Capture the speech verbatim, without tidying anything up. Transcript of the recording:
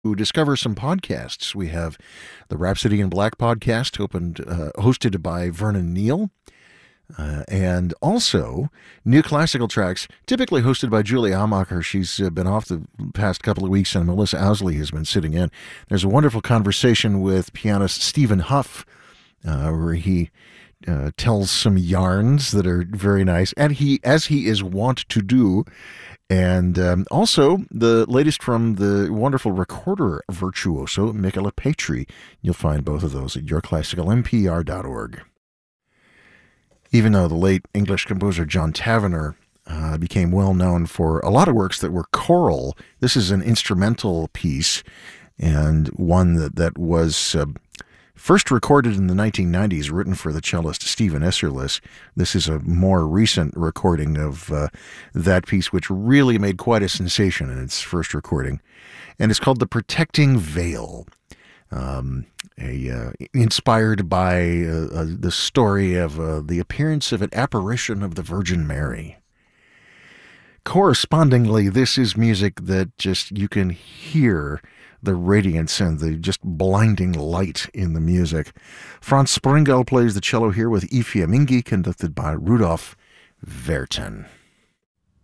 to discover some podcasts. We have the Rhapsody in Black podcast, opened, uh, hosted by Vernon Neal, uh, and also New Classical Tracks, typically hosted by Julie Amacher. She's uh, been off the past couple of weeks, and Melissa Owsley has been sitting in. There's a wonderful conversation with pianist Stephen Huff, uh, where he uh, tells some yarns that are very nice, and he, as he is wont to do. And um, also the latest from the wonderful recorder virtuoso, Michaela Petri. You'll find both of those at your classical n p r dot org. Even though the late English composer John Tavener uh, became well known for a lot of works that were choral, this is an instrumental piece, and one that, that was uh, first recorded in the nineteen nineties, written for the cellist Stephen Isserlis. This is a more recent recording of uh, that piece, which really made quite a sensation in its first recording. And it's called The Protecting Veil, um, a, uh, inspired by uh, uh, the story of uh, the appearance of an apparition of the Virgin Mary. Correspondingly, this is music that just you can hear the radiance and the just blinding light in the music. Franz Sprengel plays the cello here with I Fiammingi, conducted by Rudolf Vertin.